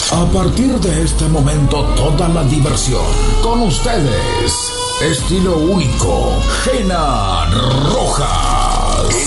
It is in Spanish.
A partir de este momento, toda la diversión. Con ustedes, estilo único, Gena Roja.